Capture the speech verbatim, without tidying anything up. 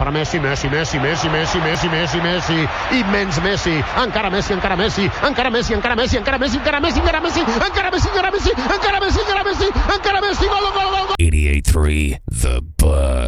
per Messi, Messi, Messi, Messi, Messi, Messi, Messi, Messi, immens Messi, encara Messi, encara Messi, encara Messi, encara Messi, encara Messi, encara Messi, encara Messi, encara Messi, encara Messi, encara Messi, encara Messi, encara Messi, gol, gol, gol, gol. eighty-eight point three The Buzz.